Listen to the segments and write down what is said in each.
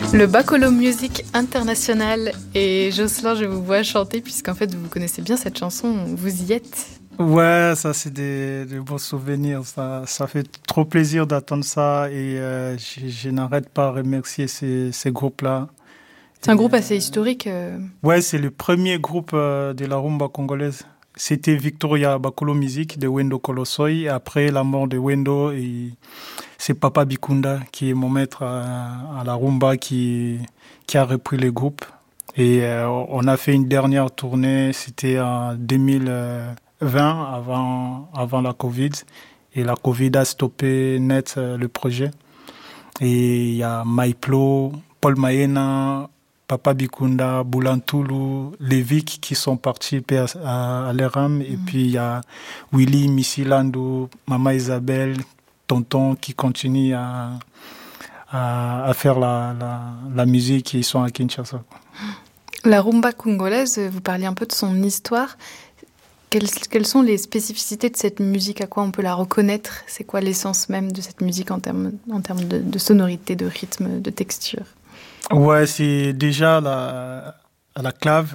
Le Bacolo Music International. Et Jocelyn, je vous vois chanter puisqu'en fait vous connaissez bien cette chanson, vous y êtes. Ouais, ça c'est des bons souvenirs. Ça fait trop plaisir d'entendre ça et je n'arrête pas de remercier ces groupes-là. C'est un groupe assez historique. Ouais, c'est le premier groupe de la rumba congolaise. C'était Victoria Bacolo Music de Wendo Kolosoi. Après la mort de Wendo, c'est Papa Bikunda qui est mon maître à la rumba qui a repris le groupe. Et on a fait une dernière tournée, c'était en 2020, avant la Covid. Et la Covid a stoppé net le projet. Et il y a Maiplo, Paul Maena, Papa Bikunda, Boulantulu, Lévic qui sont partis à l'ERAM. Et puis il y a Willy, Missilandou, Mama Isabelle, Tonton qui continuent à faire la musique et ils sont à Kinshasa. La rumba congolaise, vous parliez un peu de son histoire. Quelles sont les spécificités de cette musique? À quoi on peut la reconnaître? C'est quoi l'essence même de cette musique en termes de sonorité, de rythme, de texture? Ouais, c'est déjà la clave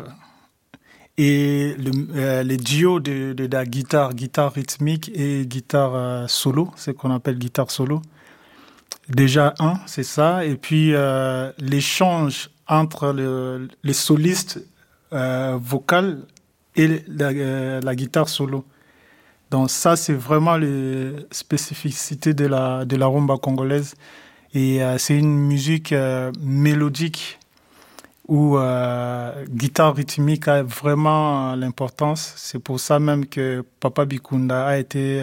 et les duos de la guitare rythmique et guitare solo, c'est ce qu'on appelle guitare solo. Déjà c'est ça. Et puis l'échange entre les solistes vocales et la guitare solo. Donc ça, c'est vraiment les spécificités de la rumba congolaise. Et c'est une musique mélodique où guitare rythmique a vraiment l'importance. C'est pour ça même que Papa Bikunda a été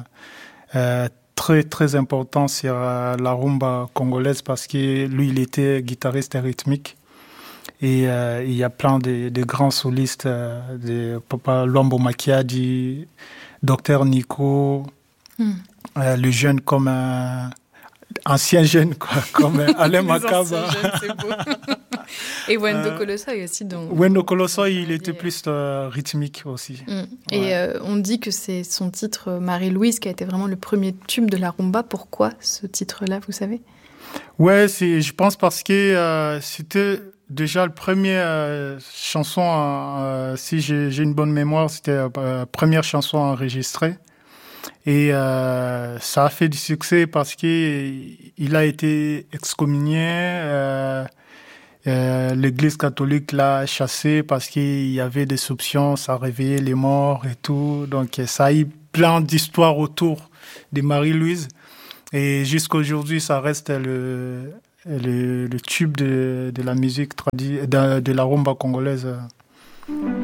très très important sur la rumba congolaise parce que lui, il était guitariste rythmique. Et il y a plein de grands solistes, de Papa Luambo Makiadi, Docteur Nico, le jeune comme ancien jeune comme Alain Makaba. C'est beau. Et Wendo Kolosoi aussi. Wendo Kolosoi, il était plus rythmique aussi. Et on dit que c'est son titre Marie-Louise qui a été vraiment le premier tube de la rumba. Pourquoi ce titre-là, vous savez? Ouais, je pense parce que c'était déjà la première chanson, si j'ai une bonne mémoire, c'était la première chanson enregistrée. Et ça a fait du succès parce qu'il a été excommunié. L'église catholique l'a chassé parce qu'il y avait des soupçons, ça réveillait les morts et tout. Donc ça a eu plein d'histoires autour de Marie-Louise. Et jusqu'à aujourd'hui, ça reste le tube de la musique de la rumba congolaise.